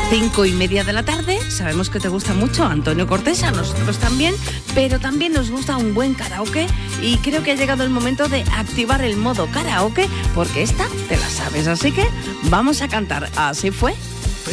5:30 de la tarde. Sabemos que te gusta mucho Antonio Cortés, a nosotros también, pero también nos gusta un buen karaoke y creo que ha llegado el momento de activar el modo karaoke porque esta te la sabes, así que vamos a cantar. Así fue.